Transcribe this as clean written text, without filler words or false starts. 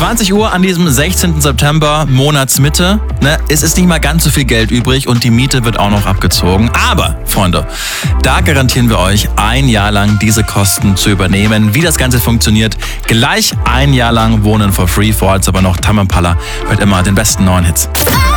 20 Uhr an diesem 16. September, Monatsmitte. Ne? Es ist nicht mal ganz so viel Geld übrig und die Miete wird auch noch abgezogen. Aber, Freunde, da garantieren wir euch, ein Jahr lang diese Kosten zu übernehmen. Wie das Ganze funktioniert, gleich ein Jahr lang Wohnen for free. Vorher aber noch Tame Impala hört immer den besten neuen Hits.